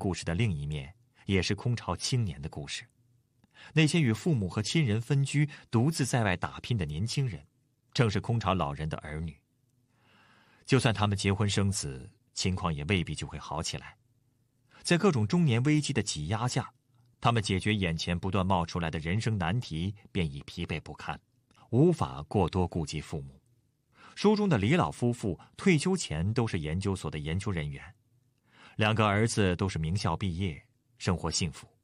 故事的另一面，也是空巢青年的故事。那些与父母和亲人分居、独自在外打拼的年轻人，正是空巢老人的儿女。就算他们结婚生子，情况也未必就会好起来。在各种中年危机的挤压下，他们解决眼前不断冒出来的人生难题，便已疲惫不堪，无法过多顾及父母。书中的李老夫妇退休前都是研究所的研究人员，2个儿子都是名校毕业，生活幸福。